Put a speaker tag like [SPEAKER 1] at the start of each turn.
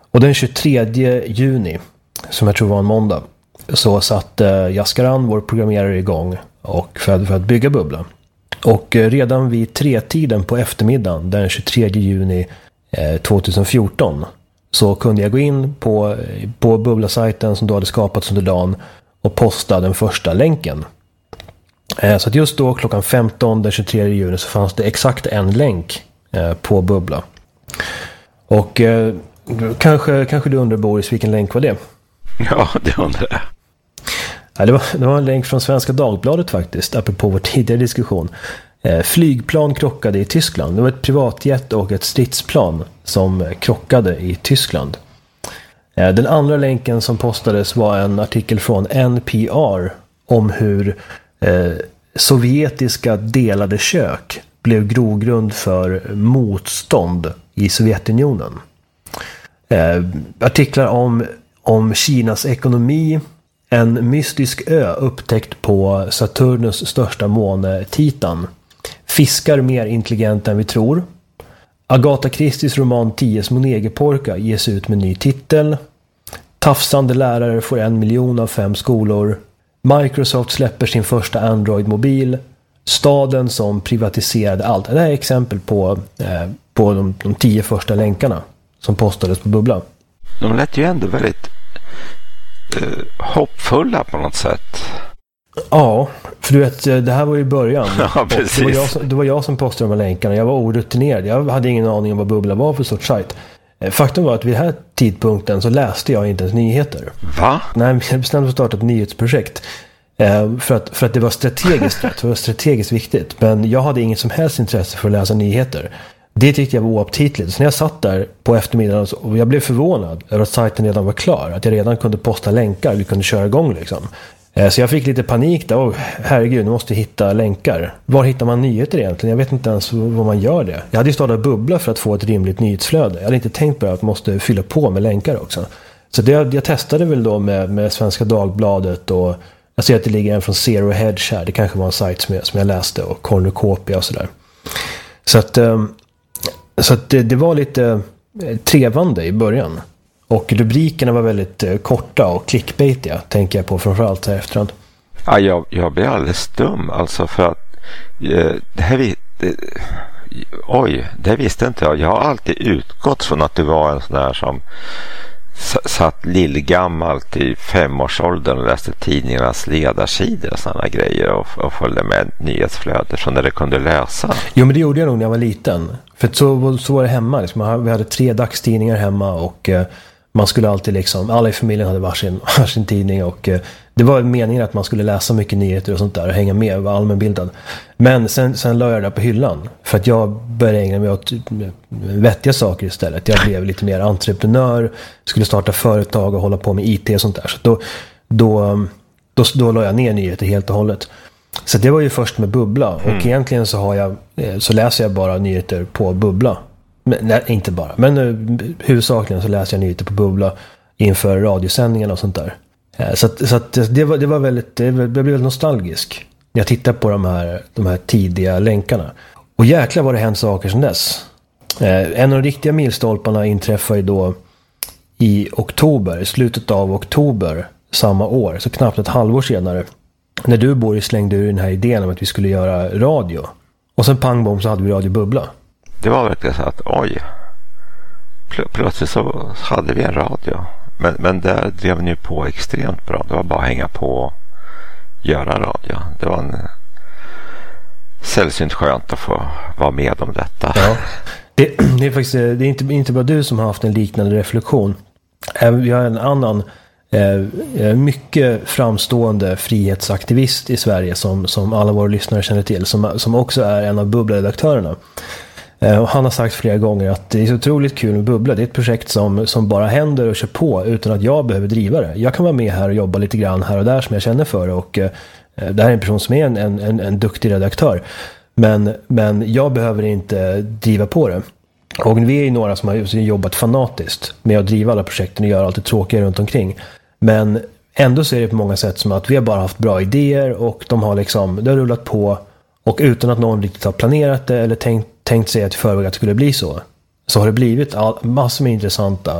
[SPEAKER 1] Och den 23 juni, som jag tror var en måndag, så satt Jaskaran, vår programmerare, igång och för att bygga Bubbla. Och redan vid 3-tiden på eftermiddagen den 23 juni 2014 så kunde jag gå in på Bubbla-sajten som då hade skapats under dagen och posta den första länken. Så att just då klockan 15 den 23 juni så fanns det exakt en länk på Bubbla. Och kanske du undrar, Boris, vilken länk var det?
[SPEAKER 2] Ja, det undrar jag.
[SPEAKER 1] Ja, det var en länk från Svenska Dagbladet faktiskt, apropå vår tidigare diskussion. Flygplan krockade i Tyskland. Det var ett privatjet och ett stridsplan som krockade i Tyskland. Den andra länken som postades var en artikel från NPR om hur sovjetiska delade kök blev grogrund för motstånd i Sovjetunionen. Artiklar om Kinas ekonomi, en mystisk ö upptäckt på Saturnus största måne Titan, fiskar mer intelligent än vi tror, Agatha Christies roman 10 små negerporka ges ut med ny titel, tafsande lärare får 1 miljon av 5 skolor, Microsoft släpper sin första Android-mobil, staden som privatiserade allt. Det här är exempel på de 10 första länkarna som postades på Bubbla.
[SPEAKER 2] De lät ju ändå väldigt hoppfulla på något sätt.
[SPEAKER 1] Ja, för du vet, det här var ju början.
[SPEAKER 2] Ja, precis.
[SPEAKER 1] Det var jag som postade de här länkarna. Jag var orutinerad. Jag hade ingen aning om vad Bubbla var för sorts sajt. Faktum var att vid den här tidpunkten så läste jag inte ens nyheter.
[SPEAKER 2] Va?
[SPEAKER 1] Nej, jag bestämde att starta ett nyhetsprojekt. För att det var strategiskt rätt. Det var strategiskt viktigt. Men jag hade inget som helst intresse för att läsa nyheter. Det tyckte jag var oaptitligt. Så när jag satt där på eftermiddagen och jag blev förvånad över att sajten redan var klar. Att jag redan kunde posta länkar. Vi kunde köra igång liksom. Så jag fick lite panik där. Herregud, nu måste jag hitta länkar. Var hittar man nyheter egentligen? Jag vet inte ens vad man gör det. Jag hade ju startat Bubbla för att få ett rimligt nyhetsflöde. Jag hade inte tänkt på att jag måste fylla på med länkar också. Så jag testade väl då med Svenska Dagbladet och jag ser att det ligger en från Zero Hedge här. Det kanske var en sajt som jag läste och Cornucopia och sådär. Så att det var lite trevande i början. Och rubrikerna var väldigt korta och clickbaitiga, tänker jag på framförallt här efterhand.
[SPEAKER 2] Ja, jag blev alldeles stum alltså för att det visste inte jag. Jag har alltid utgått från att du var en sån där som satt lillgammalt i 5-årsåldern och läste tidningarnas ledarsidor och sådana grejer och följde med nyhetsflödet så när det kunde läsa. Jo, men det gjorde jag nog när jag var liten. För så var det hemma. Liksom. Vi hade 3 dagstidningar hemma och man skulle alltid liksom, alla i familjen hade varsin tidning och det var meningen att man skulle läsa mycket nyheter och sånt där och hänga med och vara allmänbildad. Men sen la jag det på hyllan för att jag började ägna mig åt vettiga saker istället. Jag blev lite mer entreprenör, skulle starta företag och hålla på med IT och sånt där. Så då la jag ner nyheter helt och hållet. Så det var ju först med Bubbla och egentligen så läser jag bara nyheter på Bubbla. Nej, inte bara. Men huvudsakligen så läser jag nyheter på Bubbla inför radiosändningarna och sånt där. Så att det var väldigt, jag blev väldigt nostalgisk när jag tittar på de här tidiga länkarna. Och jäklar vad det hänt saker sedan dess. En av de riktiga milstolparna inträffade ju då i slutet av oktober samma år, så knappt ett halvår senare. När du, Boris, slängde ur den här idén om att vi skulle göra radio. Och sen pang bom så hade vi Radio Bubbla. Det var verkligen så att plötsligt så hade vi en radio. Men där drev ni på extremt bra. Det var bara att hänga på och göra radio. Det var en sällsynt skönt att få vara med om detta. Ja.
[SPEAKER 1] Det är faktiskt det är inte bara du som har haft en liknande reflektion. Vi har en annan mycket framstående frihetsaktivist i Sverige som alla våra lyssnare känner till. Som också är en av Bubbla-redaktörerna. Och han har sagt flera gånger att det är så otroligt kul med Bubbla. Det är ett projekt som bara händer och kör på utan att jag behöver driva det. Jag kan vara med här och jobba lite grann här och där som jag känner för. Och det här är en person som är en duktig redaktör. Men jag behöver inte driva på det. Och vi är ju några som har jobbat fanatiskt med att driva alla projekten och göra allt det tråkiga runt omkring. Men ändå så är det på många sätt som att vi har bara haft bra idéer och det har rullat på. Och utan att någon riktigt har planerat det eller tänkt sig att i förväg att det skulle bli så har det blivit massor med intressanta